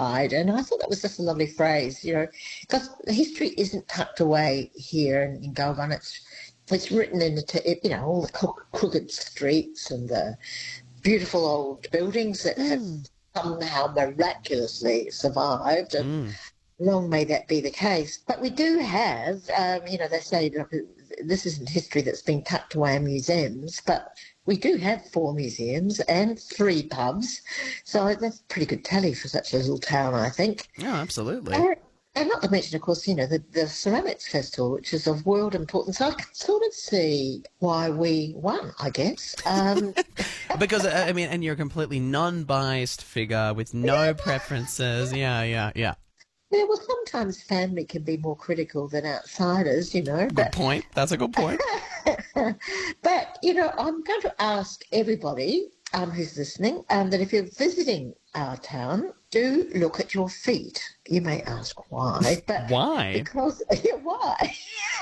hide. And I thought that was just a lovely phrase, because history isn't tucked away here in Goulburn. It's written into, all the crooked streets and the beautiful old buildings that have somehow miraculously survived, and long may that be the case. But we do have, they say, look, this isn't history that's been tucked away in museums, but we do have 4 museums and 3 pubs, so that's a pretty good tally for such a little town, I think. Yeah, absolutely. And not to mention, of course, the Ceramics Festival, which is of world importance. I can sort of see why we won, I guess. Because, and you're a completely non-biased figure with no preferences. Yeah. Yeah, well, sometimes family can be more critical than outsiders, Good point. That's a good point. But, I'm going to ask everybody who's listening that if you're visiting our town, do look at your feet. You may ask why. But Why? Because, why?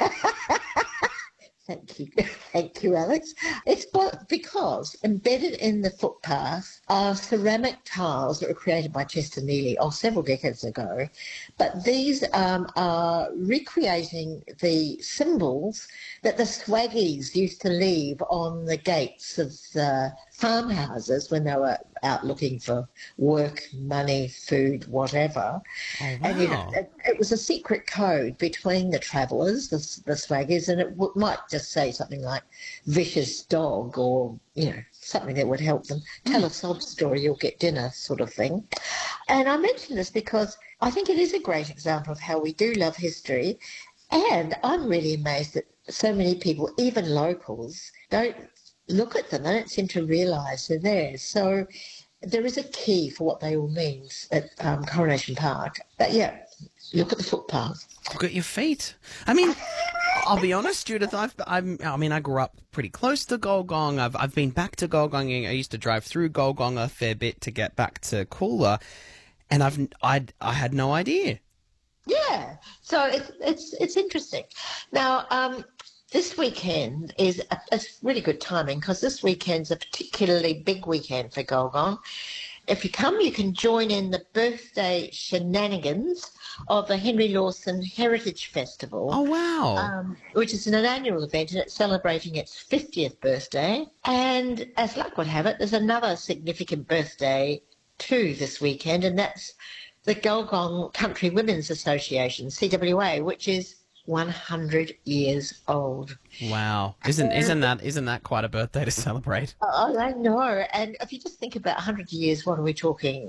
Thank you, Alex. It's because embedded in the footpath are ceramic tiles that were created by Chester Neely several decades ago, but these are recreating the symbols that the swaggies used to leave on the gates of the farmhouses when they were out looking for work, money, food, whatever. Oh, wow. And it was a secret code between the travellers, the swaggies, and it might just say something like vicious dog, or something that would help them tell a sob story, you'll get dinner, sort of thing. And I mention this because I think it is a great example of how we do love history, and I'm really amazed that so many people, even locals, don't look at them. They don't seem to realise they're there. So there is a key for what they all mean at Coronation Park. But yeah, look at the footpath. Look at your feet. I mean, I'll be honest, Judith. I grew up pretty close to Goulgong. I've been back to Goulgong. I used to drive through Goulgong a fair bit to get back to Coolah, and I had no idea. Yeah, so it's interesting. Now, this weekend is a really good timing because this weekend's a particularly big weekend for Goulgong. If you come, you can join in the birthday shenanigans of the Henry Lawson Heritage Festival. Oh, wow. Which is an annual event, and it's celebrating its 50th birthday. And as luck would have it, there's another significant birthday too this weekend, and that's the Goulgong Country Women's Association, CWA, which is 100 years old. Wow. Isn't that quite a birthday to celebrate? Oh, I know. And if you just think about 100 years, what are we talking,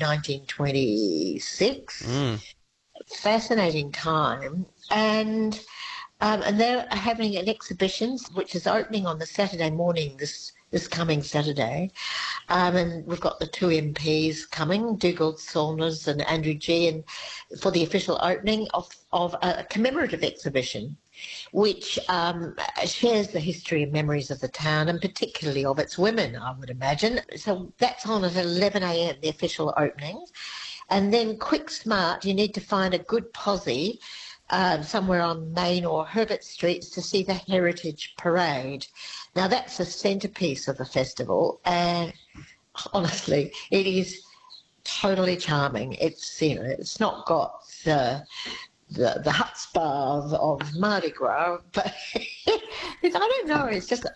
1926? Fascinating time. And they're having an exhibition which is opening on the Saturday morning, this coming Saturday. And we've got the 2 MPs coming, Dougal Saunders and Andrew Gee, and for the official opening of a commemorative exhibition which shares the history and memories of the town, and particularly of its women, I would imagine. So that's on at 11 a.m, the official opening. And then quick smart, you need to find a good posse somewhere on Main or Herbert Streets to see the Heritage Parade. Now, that's the centrepiece of the festival, and honestly, it is totally charming. It's not got the chutzpah of Mardi Gras, but I don't know. It's just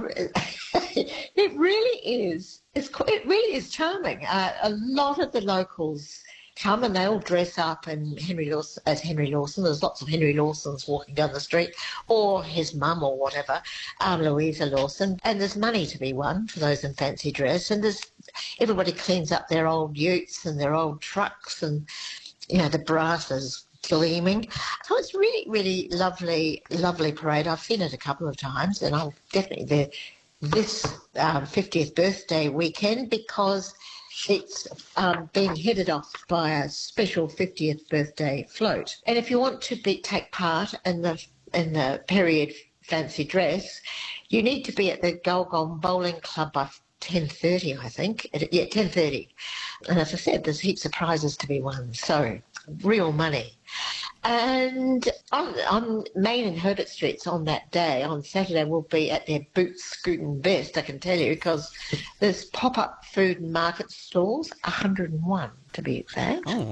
it really is. It really is charming. A lot of the locals come and they all dress up as Henry Lawson. There's lots of Henry Lawsons walking down the street, or his mum or whatever, Louisa Lawson. And there's money to be won for those in fancy dress. And everybody cleans up their old utes and their old trucks, and the brass is gleaming. So it's really, really lovely parade. I've seen it a couple of times, and I'm definitely there this 50th birthday weekend because it's being headed off by a special 50th birthday float. And if you want to take part in the period fancy dress, you need to be at the Goulgong Bowling Club by 10:30, I think. 10:30. And as I said, there's heaps of prizes to be won, so real money. And on Main and Herbert Streets on that day, on Saturday, will be at their boots scooting best, I can tell you, because there's pop-up food and market stalls, 101 to be exact. Oh,